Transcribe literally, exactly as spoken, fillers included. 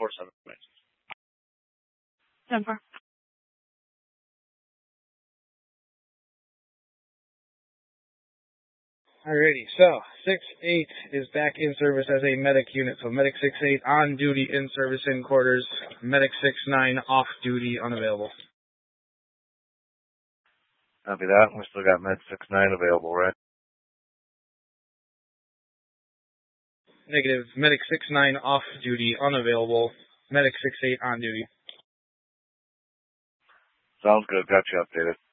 four seven. ten four. Alrighty, so six eight is back in service as a medic unit. So medic six eight on duty in service in quarters. Medic six nine off duty unavailable. Copy that. We still got med six nine available, right? Negative. Medic six nine off duty unavailable. Medic six eight on duty. Sounds good. Got you updated.